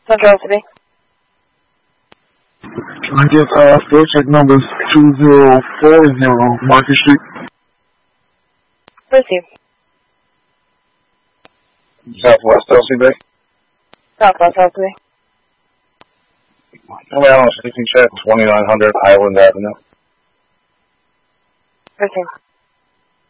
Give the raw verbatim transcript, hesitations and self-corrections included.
Central City. Can I get uh, floor check numbers two zero four zero Market Street? Receive. Southwest L C B. Southwest L C B. Only on safety check, twenty-nine hundred Highland Avenue. Receive.